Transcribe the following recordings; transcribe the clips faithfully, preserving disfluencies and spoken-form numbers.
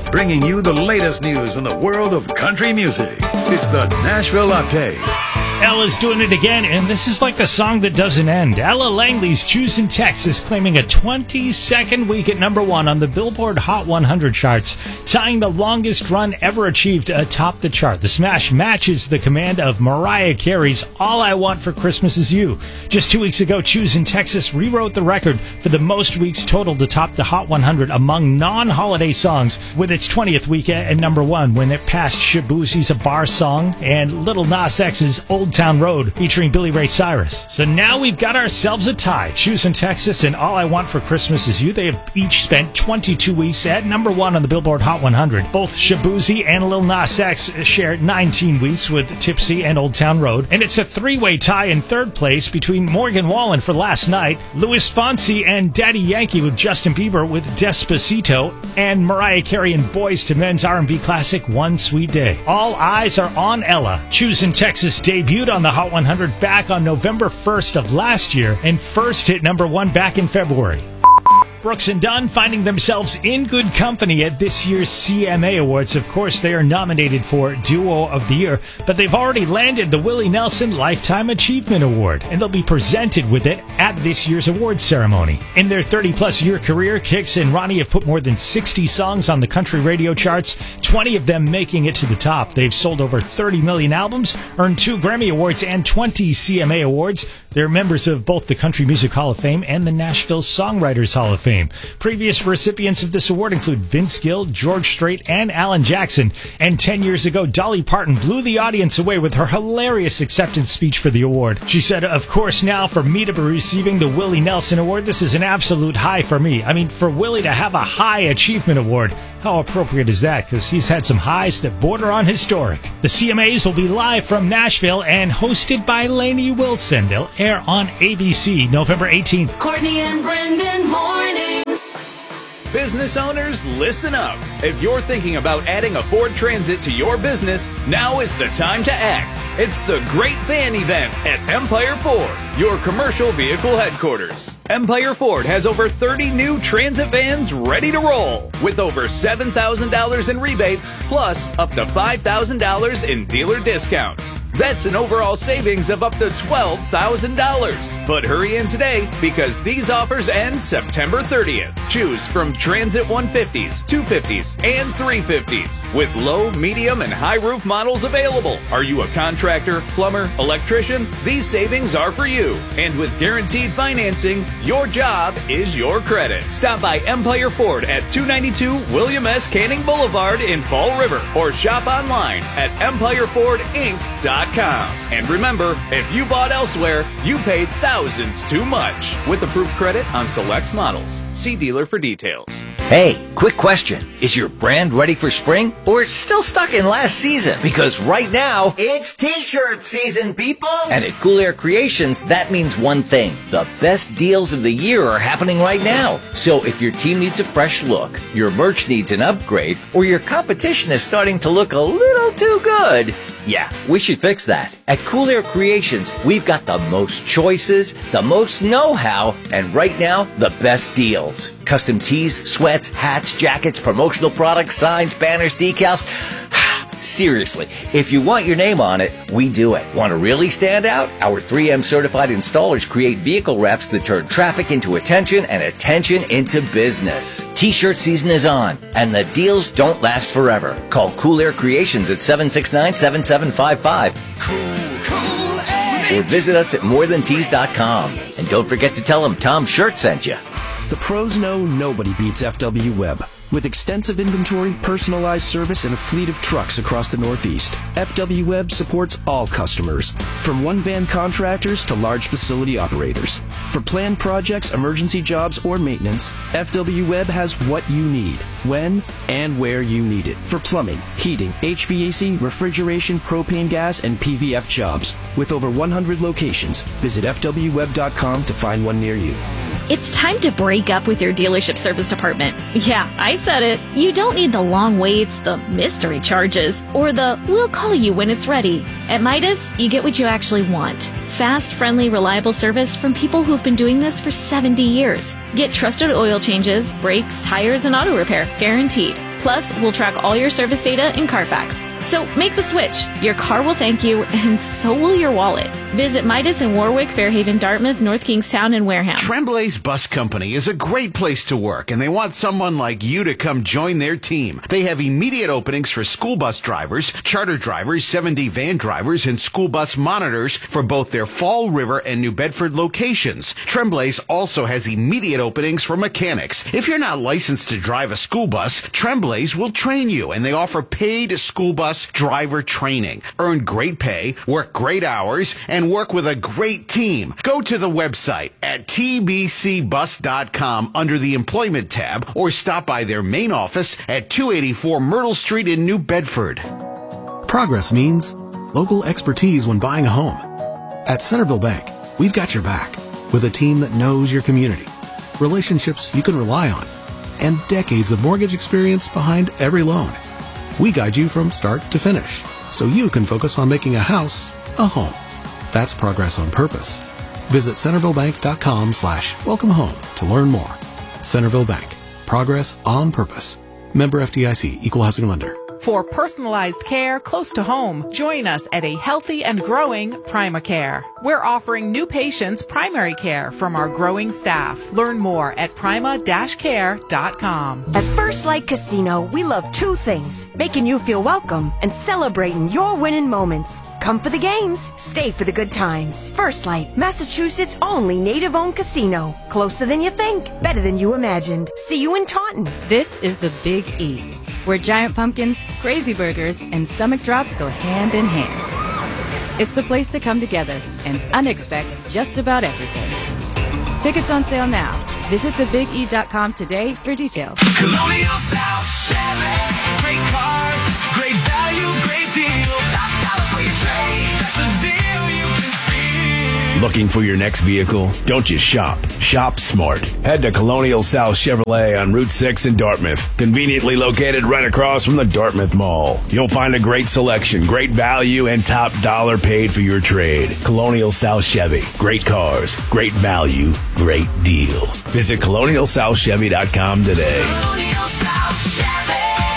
bringing you the latest news in the world of country music. It's the Nashville Update. Ella's doing it again, and this is like the song that doesn't end. Ella Langley's Choosing Texas, claiming a twenty-second week at number one on the Billboard Hot one hundred charts, tying the longest run ever achieved atop the chart. The smash matches the command of Mariah Carey's All I Want for Christmas Is You. Just two weeks ago, Choosing Texas rewrote the record for the most weeks total to top the Hot one hundred among non-holiday songs, with its twentieth week at number one when it passed Shaboozey's A Bar Song and Lil Nas X's Old Town Road featuring Billy Ray Cyrus. So now we've got ourselves a tie. Choosing Texas and All I Want for Christmas Is You. They have each spent twenty-two weeks at number one on the Billboard Hot one hundred. Both Shaboozey and Lil Nas X share nineteen weeks with Tipsy and Old Town Road. And it's a three-way tie in third place between Morgan Wallen for Last Night, Luis Fonsi and Daddy Yankee with Justin Bieber with Despacito, and Mariah Carey and Boyz two Men's R and B classic One Sweet Day. All eyes are on Ella. Choosing Texas debuted on the Hot one hundred back on November first of last year and first hit number one back in February. Brooks and Dunn finding themselves in good company at this year's C M A Awards. Of course, they are nominated for Duo of the Year, but they've already landed the Willie Nelson Lifetime Achievement Award, and they'll be presented with it at this year's awards ceremony. In their thirty-plus year career, Kix and Ronnie have put more than sixty songs on the country radio charts, twenty of them making it to the top. They've sold over thirty million albums, earned two Grammy Awards and twenty C M A Awards. They're members of both the Country Music Hall of Fame and the Nashville Songwriters Hall of Fame. Previous recipients of this award include Vince Gill, George Strait, and Alan Jackson. And ten years ago, Dolly Parton blew the audience away with her hilarious acceptance speech for the award. She said, "Of course, now for me to be receiving the Willie Nelson Award, this is an absolute high for me. I mean, for Willie to have a high achievement award, how appropriate is that? Because he's had some highs that border on historic." The C M As will be live from Nashville and hosted by Lainey Wilson. They'll air on A B C November eighteenth. Courtney and Brendan mornings. Business owners, listen up. If you're thinking about adding a Ford Transit to your business, now is the time to act. It's the Great Van Event at Empire Ford, your commercial vehicle headquarters. Empire Ford has over thirty new Transit vans ready to roll, with over seven thousand dollars in rebates, plus up to five thousand dollars in dealer discounts. That's an overall savings of up to twelve thousand dollars. But hurry in today, because these offers end September thirtieth. Choose from Transit one fifties, two fifties, and three fifties, with low, medium, and high roof models available. Are you a contractor, plumber, electrician? These savings are for you. And with guaranteed financing, your job is your credit. Stop by Empire Ford at two ninety-two William S. Canning Boulevard in Fall River, or shop online at empire ford inc dot com. And remember, if you bought elsewhere, you paid thousands too much. With approved credit on select models. See dealer for details. Hey, quick question. Is your brand ready for spring, or it's still stuck in last season? Because right now, it's t-shirt season, people! And at Cool Air Creations, that means one thing. The best deals of the year are happening right now. So if your team needs a fresh look, your merch needs an upgrade, or your competition is starting to look a little too good, yeah, we should fix that. At Cool Air Creations, we've got the most choices, the most know-how, and right now, the best deals. Custom tees, sweats, hats, jackets, promotional products, signs, banners, decals. Seriously, if you want your name on it, we do it. Want to really stand out? Our three M certified installers create vehicle wraps that turn traffic into attention and attention into business. T-shirt season is on, and the deals don't last forever. Call Cool Air Creations at seven six nine, seven seven five five. Cool, cool air. Or visit us at more than tees dot com. And don't forget to tell them Tom Shirt sent you. The pros know nobody beats F W Web. With extensive inventory, personalized service, and a fleet of trucks across the Northeast, F W Web supports all customers, from one-van contractors to large facility operators. For planned projects, emergency jobs, or maintenance, F W Web has what you need, when and where you need it. For plumbing, heating, H V A C, refrigeration, propane gas, and P V F jobs. With over one hundred locations, visit F W web dot com to find one near you. It's time to break up with your dealership service department. Yeah, I said it. You don't need the long waits, the mystery charges, or the we'll call you when it's ready. At Midas, you get what you actually want. Fast, friendly, reliable service from people who've been doing this for seventy years. Get trusted oil changes, brakes, tires, and auto repair, guaranteed. Plus, we'll track all your service data in Carfax. So make the switch. Your car will thank you, and so will your wallet. Visit Midas in Warwick, Fairhaven, Dartmouth, North Kingstown, and Wareham. Tremblay's Bus Company is a great place to work, and they want someone like you to come join their team. They have immediate openings for school bus drivers, charter drivers, seven D van drivers, and school bus monitors for both their Fall River and New Bedford locations. Tremblay's also has immediate openings for mechanics. If you're not licensed to drive a school bus, Tremblay's will train you, and they offer paid school bus driver training. Earn great pay, work great hours, and work with a great team. Go to the website at t b c bus dot com under the Employment tab, or stop by their main office at two eighty-four Myrtle Street in New Bedford. Progress means local expertise when buying a home. At Centerville Bank, we've got your back with a team that knows your community, relationships you can rely on, and decades of mortgage experience behind every loan. We guide you from start to finish, so you can focus on making a house a home. That's progress on purpose. Visit centervillebank.com slash welcome home to learn more. Centerville Bank. Progress on purpose. Member F D I C. Equal Housing Lender. For personalized care close to home, join us at a healthy and growing PrimaCare. We're offering new patients primary care from our growing staff. Learn more at prima dash care dot com. At First Light Casino, we love two things: making you feel welcome and celebrating your winning moments. Come for the games, stay for the good times. First Light, Massachusetts' only native-owned casino. Closer than you think, better than you imagined. See you in Taunton. This is the Big E, where giant pumpkins, crazy burgers, and stomach drops go hand in hand. It's the place to come together and unexpect just about everything. Tickets on sale now. Visit the big e dot com today for details. Colonial South Chevy. Great cars, great value, great deal. Top dollar for your trade. That's a deal you can feel. Looking for your next vehicle? Don't just shop. Shop smart. Head to Colonial South Chevrolet on Route six in Dartmouth. Conveniently located right across from the Dartmouth Mall. You'll find a great selection, great value, and top dollar paid for your trade. Colonial South Chevy. Great cars, great value, great deal. Visit colonial south chevy dot com today. Colonial South Chevy.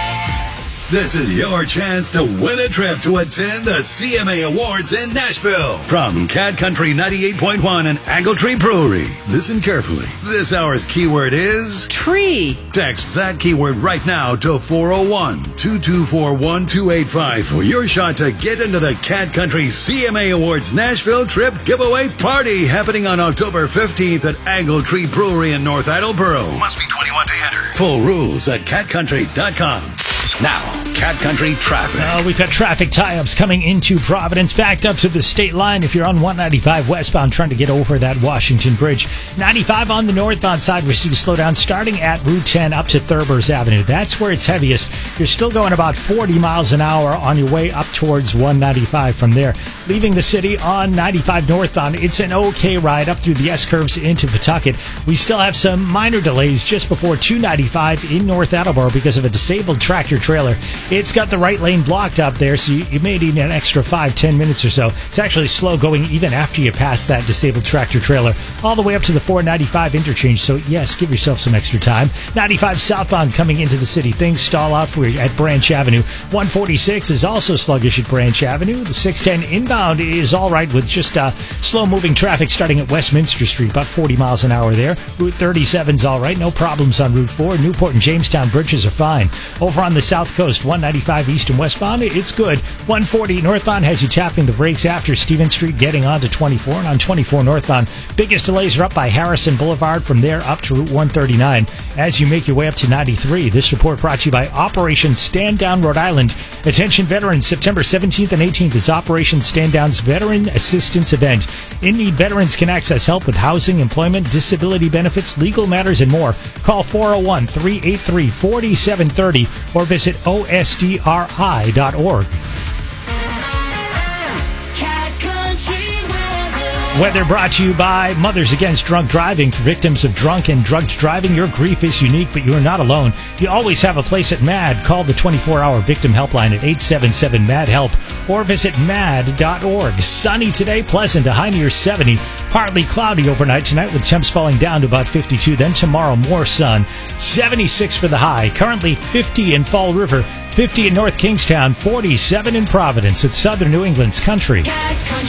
This is your chance to win a trip to attend the C M A Awards in Nashville from Cat Country ninety-eight point one and Angle Tree Brewery. Listen carefully. This hour's keyword is tree. Text that keyword right now to four oh one, two two four, one two eight five for your shot to get into the Cat Country C M A Awards Nashville Trip Giveaway Party happening on October fifteenth at Angle Tree Brewery in North Attleboro. Must be twenty-one to enter. Full rules at cat country dot com. Now, Cat Country traffic. Uh, we've got traffic tie-ups coming into Providence, backed up to the state line if you're on one ninety-five westbound trying to get over that Washington Bridge. ninety-five on the northbound side, we see a slowdown starting at Route ten up to Thurbers Avenue. That's where it's heaviest. You're still going about forty miles an hour on your way up towards one ninety-five from there. Leaving the city on ninety-five northbound, it's an okay ride up through the S-curves into Pawtucket. We still have some minor delays just before two ninety-five in North Attleboro because of a disabled tractor trailer. It's got the right lane blocked up there, so you, you may need an extra five, ten minutes or so. It's actually slow going even after you pass that disabled tractor trailer, all the way up to the four ninety-five interchange. So yes, give yourself some extra time. ninety-five southbound coming into the city, things stall out for you at Branch Avenue. one forty-six is also sluggish at Branch Avenue. The six ten inbound is all right with just uh, slow-moving traffic starting at Westminster Street, about forty miles an hour there. Route thirty-seven is all right, no problems on Route four. Newport and Jamestown bridges are fine. Over on the south coast, one ninety-five east and westbound, it's good. one forty northbound has you tapping the brakes after Stevens Street getting onto twenty-four, and on twenty-four northbound, biggest delays are up by Harrison Boulevard from there up to Route one thirty-nine. As you make your way up to ninety-three, this report brought to you by Operation Stand Down Rhode Island. Attention veterans, September seventeenth and eighteenth is Operation Stand Down's Veteran Assistance Event. In-need veterans can access help with housing, employment, disability benefits, legal matters, and more. Call four oh one, three eight three, four seven three oh or visit O S D R I dot org. Cat Country weather. Weather brought to you by Mothers Against Drunk Driving. For victims of drunk and drugged driving, your grief is unique, but you are not alone. You always have a place at MAD. Call the twenty-four hour victim helpline at eight seven seven MAD HELP or visit mad dot org. Sunny today, pleasant, a high near seventy. Partly cloudy overnight tonight with temps falling down to about fifty-two. Then tomorrow, more sun. seventy-six for the high. Currently fifty in Fall River, fifty in North Kingstown, forty-seven in Providence. It's Southern New England's country. Cat Country.